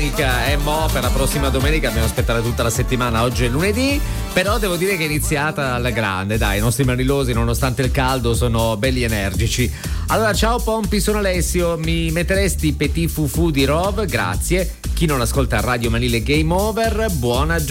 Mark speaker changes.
Speaker 1: domenica e per la prossima domenica dobbiamo aspettare tutta la settimana. Oggi è lunedì, però devo dire che è iniziata alla grande, dai, i nostri manilosi nonostante il caldo sono belli energici. Allora, ciao Pompi, sono Alessio, mi metteresti Petit Fufu di Rov? Grazie. Chi non ascolta Radio Manile Game Over, buona giornata.